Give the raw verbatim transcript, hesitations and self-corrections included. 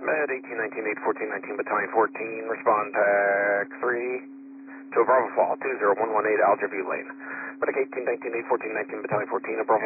Med eighteen nineteen eight fourteen nineteen Battalion fourteen, respond tag three to a Bravo Fall two zero one one eight Alger View Lane. Medic eighteen nineteen eight fourteen nineteen Battalion fourteen, a Bravo